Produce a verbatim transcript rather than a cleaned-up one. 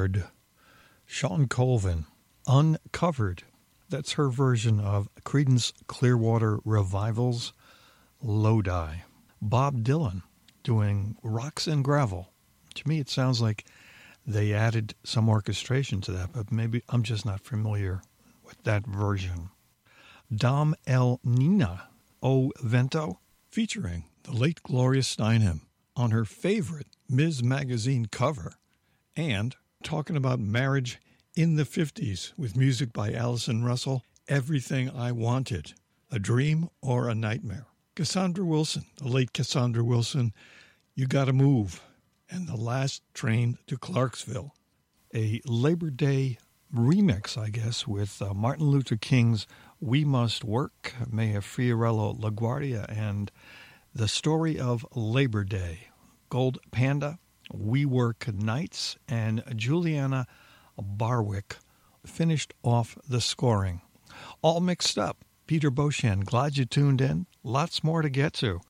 heard Shawn Colvin, Uncovered. That's her version of Creedence Clearwater Revival's Lodi. Bob Dylan doing Rocks and Gravel. To me, it sounds like they added some orchestration to that, but maybe I'm just not familiar with that version. Dom El Nina, O Vento, featuring the late Gloria Steinem on her favorite Ms. Magazine cover, and talking about marriage in the fifties with music by Allison Russell, Everything I Wanted, a Dream or a Nightmare. Cassandra Wilson, the late Cassandra Wilson, You Gotta Move, and The Last Train to Clarksville. A Labor Day remix, I guess, with uh, Martin Luther King's We Must Work, Maya Fiorello LaGuardia, and The Story of Labor Day. Gold Panda, We Work Nights, and Juliana Barwick finished off the scoring. All mixed up. Peter Beauchamp, glad you tuned in. Lots more to get to.